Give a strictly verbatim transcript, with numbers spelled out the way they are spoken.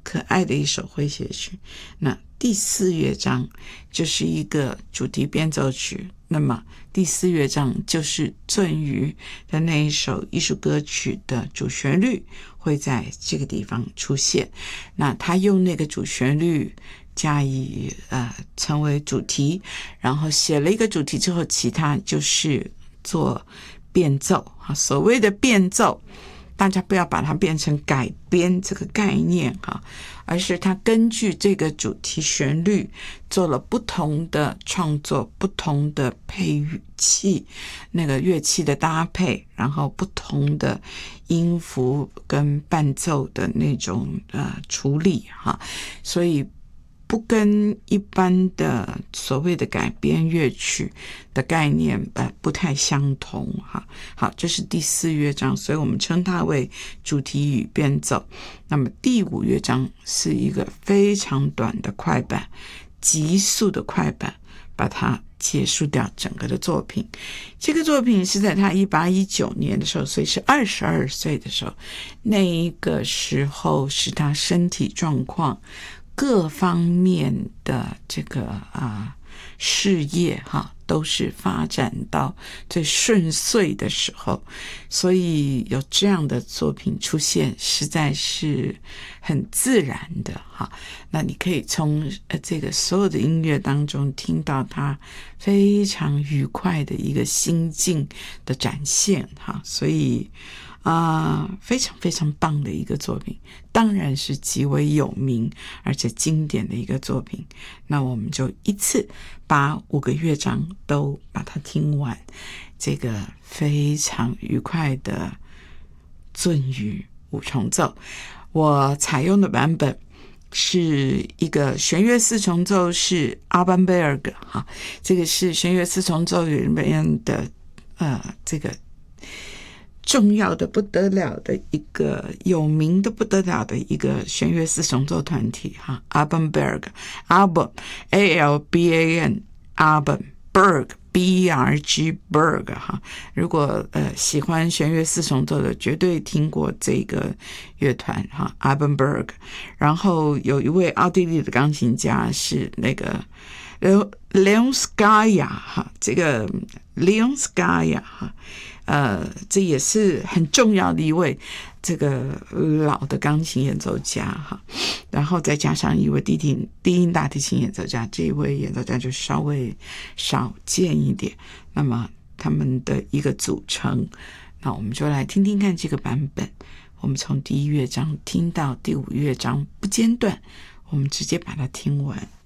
可爱的一首诙谐曲。那第四乐章就是一个主题变奏曲，那么第四乐章就是鳟鱼的那一首艺术歌曲的主旋律会在这个地方出现。那他用那个主旋律加以呃成为主题，然后写了一个主题之后，其他就是做变奏。所谓的变奏，大家不要把它变成改编这个概念哈，而是他根据这个主题旋律做了不同的创作，不同的配器，那个乐器的搭配，然后不同的音符跟伴奏的那种呃处理哈，所以不跟一般的所谓的改编乐曲的概念呃不太相同哈。好，这是第四乐章，所以我们称它为主题与变奏。那么第五乐章是一个非常短的快板，急速的快板，把它结束掉整个的作品。这个作品是在他一八一九年的时候，所以是二十二岁的时候，那一个时候是他身体状况各方面的这个啊事业哈都是发展到最顺遂的时候，所以有这样的作品出现实在是很自然的哈。那你可以从呃这个所有的音乐当中听到他非常愉快的一个心境的展现哈，所以啊、呃，非常非常棒的一个作品，当然是极为有名而且经典的一个作品。那我们就一次把五个乐章都把它听完，这个非常愉快的鳟鱼五重奏。我采用的版本是一个弦乐四重奏，是 Alban Berg 哈，这个是弦乐四重奏里面的呃这个重要的不得了的一个有名的不得了的一个弦乐四重奏团体哈 Alban Berg Alban A L B A N Alban Berg B E R G Berg 哈，如果呃喜欢弦乐四重奏的绝对听过这个乐团哈 Alban Berg。 然后有一位奥地利的钢琴家是那个 Leon Schaia 哈，这个 Leon Schaia 哈呃，这也是很重要的一位这个老的钢琴演奏家哈，然后再加上一位低音低音大提琴演奏家，这一位演奏家就稍微少见一点。那么他们的一个组成，那我们就来听听看这个版本。我们从第一乐章听到第五乐章不间断，我们直接把它听完。